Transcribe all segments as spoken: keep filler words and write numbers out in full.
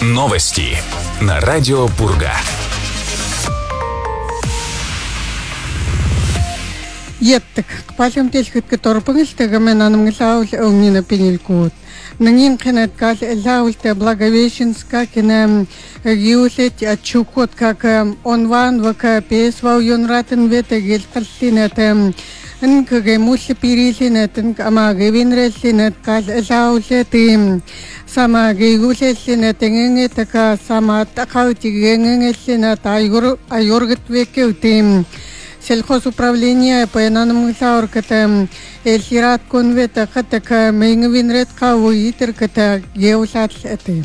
Новости на радио Пурга. Еттик, палем телхит которпыңыз тегемен анымгысаул өңнина пенелкут. Нанин кенеткал элаулте Благовещенска кенем юлет ачукот как онван вака песвау юнратен вете гелкалсинетем. Нкге мусли пирилинетен ама гевинреслинет кал элаулетим. Сама геюлеслинетен така сама такаутигенгеслинет айгур айоргет векеутим. Сельхозуправление по инанамгсаур ката эльхират конвета катака мейнгвинрет каву итер ката геусатль эты.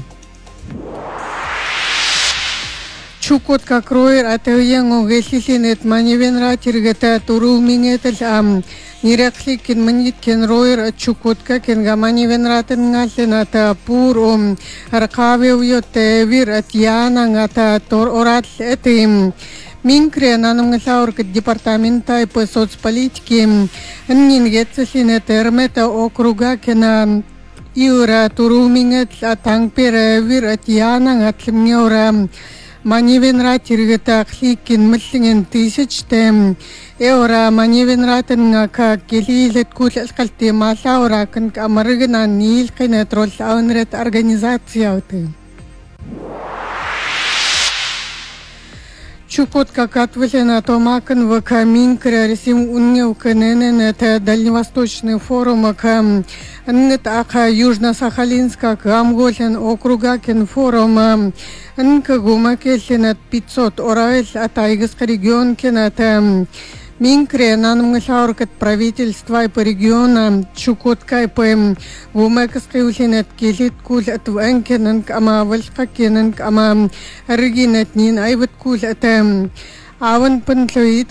Чукот как роер атеянгу геслисинет манивенрат иргата туру мингетел ам нирексликин маниткен роер чукотка кенга манивенратен галсената пур ом аркавеуйоте вир атьяна гата тор оратль эты. Минкре нанамгсаур департамента по соцполитике нингетсинет эрмета округа кена иура турумингет атангпер вир атьяна атлмнеура манивенрат иргета хликин мислинген тысячтем эура манивенратен гака келилет кулалкалти масаура кан амаргна нил кенет рол аунрет организацияуты. Чукот как отвлечена томакен в каминкре ресим уннев кененен это дальневосточный форум кам нет ака южно-сахалинска камголен округа кен форум нка гумакелен пятьсот орал атайгский регион кен это Минкре нанамгсаур кат правительства по регионам Чукотка по гумакской улинет келит кул атванкенен ама валскакенен ама регинет нин айват кул это аван пантлоид